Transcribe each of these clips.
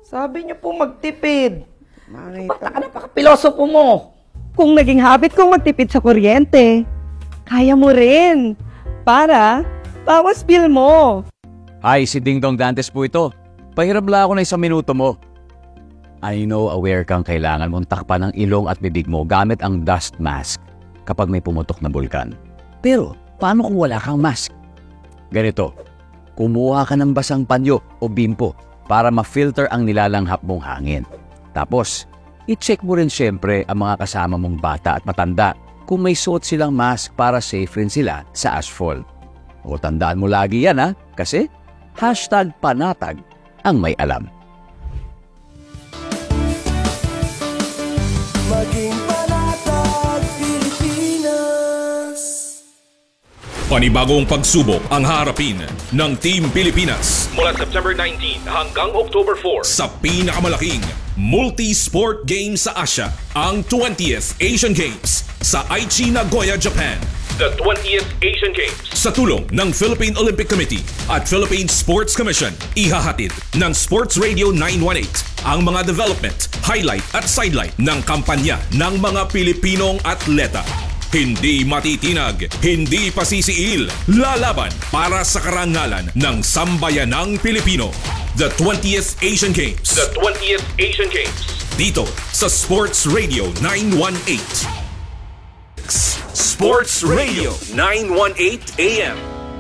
Sabi niyo po magtipid. Basta ka napaka-pilosopo mo. Kung naging habit kong magtipid sa kuryente, kaya mo rin. Para bawas bill mo. Hi, si Ding Dong Dantes po ito. Pahiram lang ako na 1 minuto mo. I know aware kang kailangan mong takpan ang ilong at bibig mo gamit ang dust mask kapag may pumutok na bulkan. Pero, paano kung wala kang mask? Ganito, kumuha ka ng basang panyo o bimpo para ma-filter ang nilalanghap mong hangin. Tapos, i-check mo rin siyempre ang mga kasama mong bata at matanda kung may suot silang mask para safe rin sila sa ashfall. O tandaan mo lagi yan kasi #panatag ang may alam. Maging panatag Pilipinas. Panibagong pagsubok ang harapin ng Team Pilipinas mula September 19 hanggang October 4 sa pinakamalaking multi-sport game sa Asia, ang 20th Asian Games sa Aichi, Nagoya, Japan. The 20th Asian Games sa tulong ng Philippine Olympic Committee at Philippine Sports Commission, ihahatid ng Sports Radio 918 ang mga development, highlight at sidelight ng kampanya ng mga Pilipinong atleta. Hindi matitinag, hindi pasisiil, lalaban para sa karangalan ng sambayanang Pilipino. The 20th Asian Games. The 20th Asian Games. Dito sa Sports Radio 918. Sports Radio 918 AM.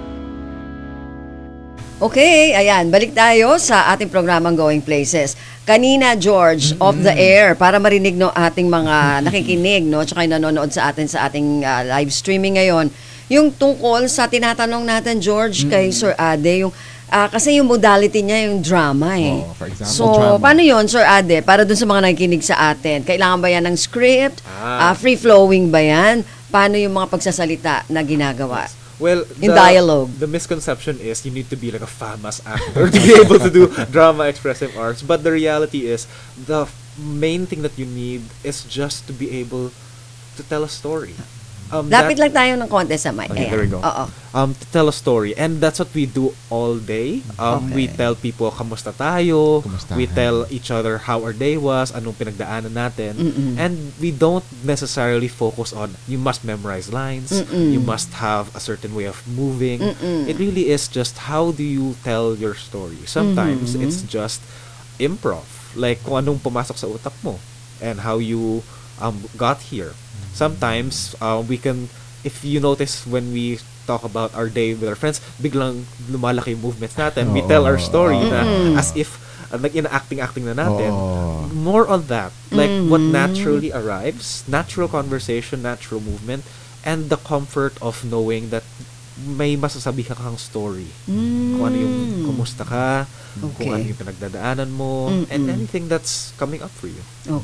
Okay, ayan, balik tayo sa ating programang Going Places. Kanina, George, off the air, para marinig no ating mga nakikinig, no, tsaka yung nanonood sa ating live streaming ngayon, yung tungkol sa tinatanong natin, George, kay Sir Ade, yung kasi yung modality niya yung drama for example, so, drama. paano yon Sir Ade? Para dun sa mga nakikinig sa atin, kailangan ba yan ng script? Free-flowing ba yan? Paano yung mga pagsasalita na ginagawa? Well, in dialogue. The misconception is you need to be like a famous actor to be able to do drama expressive arts. But the reality is, the main thing that you need is just to be able to tell a story. Lapit lang tayo ng konti sa mic. Okay, there we go. Oo. To tell a story. And that's what we do all day. We tell people, kamusta tayo? We tell each other how our day was, anong pinagdaanan natin. And we don't necessarily focus on, you must memorize lines, you must have a certain way of moving. It really is just how do you tell your story. Sometimes it's just improv. Like kung anong pumasok sa utak mo and how you got here. Sometimes we can, if you notice when we talk about our day with our friends, biglang lumalaki yung movements natin. We tell our story na as if acting na natin. More on that. Like what naturally arrives, natural conversation, natural movement, and the comfort of knowing that may masasabihan kang story. Kung ano yung kumusta ka, kung ano yung pinagdadaanan mo, and anything that's coming up for you.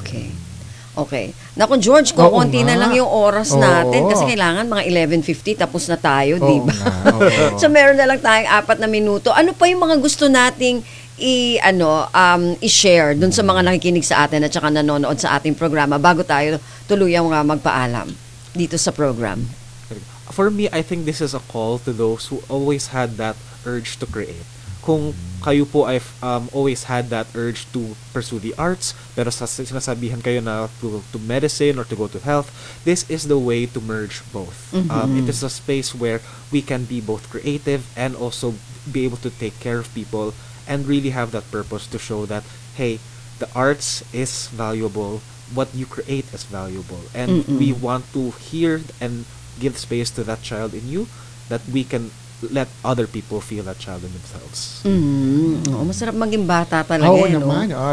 Okay. Naku, George, kukunti na lang yung oras natin kasi kailangan mga 11:50 tapos na tayo, di ba? So, meron na lang tayong 4 na minuto. Ano pa yung mga gusto nating i-share dun sa mga nakikinig sa atin at saka nanonood sa ating programa bago tayo tuluyang magpaalam dito sa program? For me, I think this is a call to those who always had that urge to create. Kung kayo po ay always had that urge to pursue the arts, pero sinasabihan kayo na to medicine or to go to health, this is the way to merge both. It is a space where we can be both creative and also be able to take care of people and really have that purpose to show that, hey, the arts is valuable, what you create is valuable. And we want to hear and give space to that child in you that we can let other people feel that child in themselves. Masarap maging bata talaga. Oo naman.